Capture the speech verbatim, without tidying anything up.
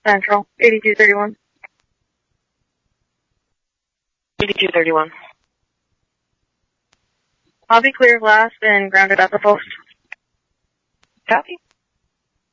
Central, eighty-two thirty-one. eighty-two thirty-one. I'll be clear of last and grounded at the post. Copy.